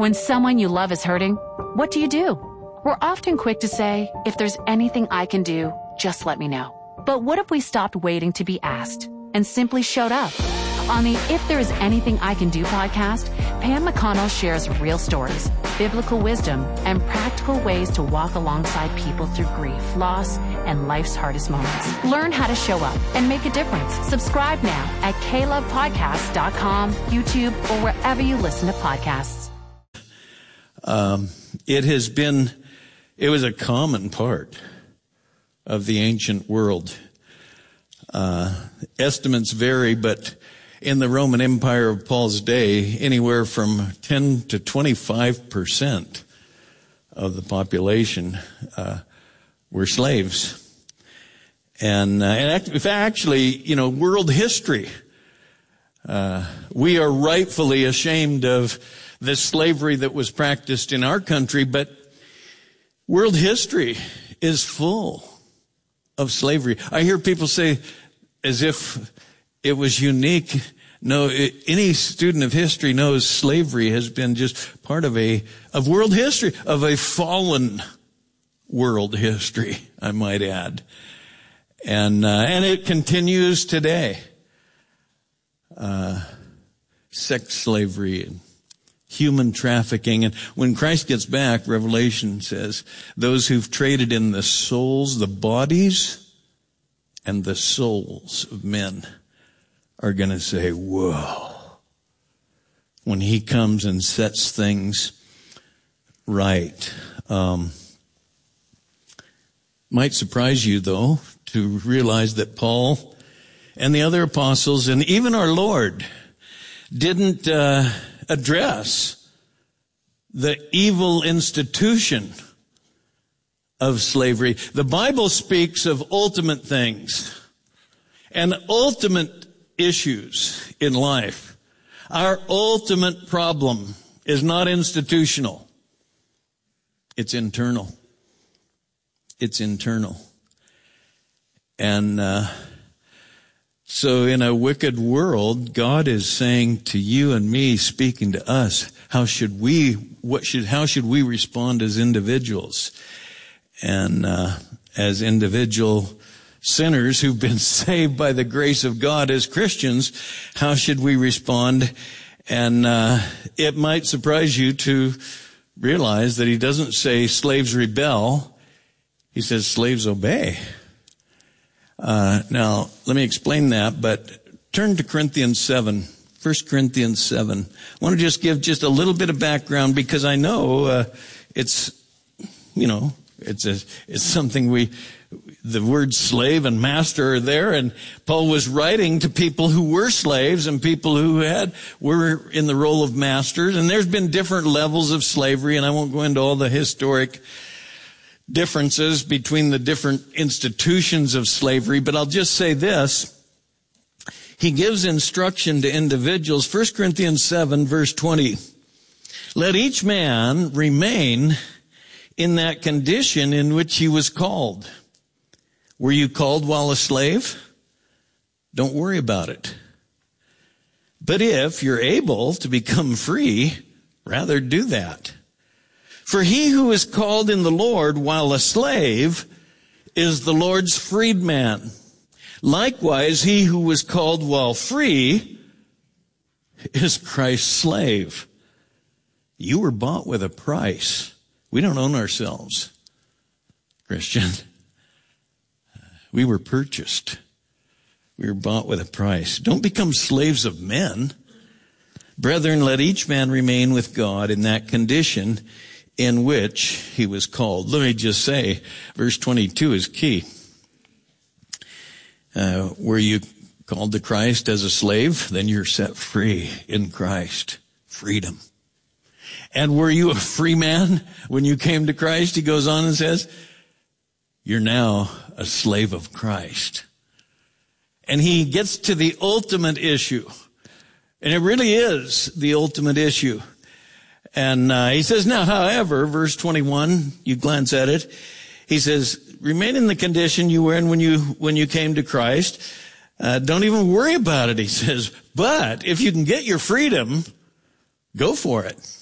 When someone you love is hurting, what do? We're often quick to say, if there's anything I can do, just let me know. But what if we stopped waiting to be asked and simply showed up? On the If There Is Anything I Can Do podcast, Pam McConnell shares real stories, biblical wisdom, and practical ways to walk alongside people through grief, loss, and life's hardest moments. Learn how to show up and make a difference. Subscribe now at klovepodcast.com, YouTube, or wherever you listen to podcasts. It was a common part of the ancient world. Estimates vary, but in the Roman Empire of Paul's day, anywhere from 10 to 25% of the population were slaves. And actually, world history, we are rightfully ashamed of the slavery that was practiced in our country, but world history is full of slavery. I hear people say as if it was unique. No, any student of history knows slavery has been just part of world history, of a fallen world history, I might add. And it continues today. Sex slavery and human trafficking. And when Christ gets back, Revelation says, those who've traded in the souls, the bodies, and the souls of men are going to say, whoa, when he comes and sets things right. Might surprise you, though, to realize that Paul and the other apostles and even our Lord didn't address the evil institution of slavery. The Bible speaks of ultimate things and ultimate issues in life. Our ultimate problem is not institutional. It's internal. It's internal. And so in a wicked world, God is saying to you and me, speaking to us, how should we respond as individuals? And as individual sinners who've been saved by the grace of God as Christians, how should we respond? And it might surprise you to realize that he doesn't say slaves rebel. He says slaves obey. Now, let me explain that, but turn to Corinthians 7, 1 Corinthians 7. I want to just give just a little bit of background because I know it's something the words slave and master are there, and Paul was writing to people who were slaves and people who were in the role of masters, and there's been different levels of slavery, and I won't go into all the historic differences between the different institutions of slavery, but I'll just say this. He gives instruction to individuals. 1 Corinthians 7, verse 20. Let each man remain in that condition in which he was called. Were you called while a slave? Don't worry about it. But if you're able to become free, rather do that. For he who is called in the Lord while a slave is the Lord's freedman. Likewise, he who was called while free is Christ's slave. You were bought with a price. We don't own ourselves, Christian. We were purchased. We were bought with a price. Don't become slaves of men. Brethren, let each man remain with God in that condition in which he was called. Let me just say, verse 22 is key. Were you called to Christ as a slave? Then you're set free in Christ. Freedom. And were you a free man when you came to Christ? He goes on and says, you're now a slave of Christ. And he gets to the ultimate issue. And it really is the ultimate issue. And he says, now, however, verse 21, you glance at it. He says, remain in the condition you were in when you came to Christ. Don't even worry about it, he says. But if you can get your freedom, go for it.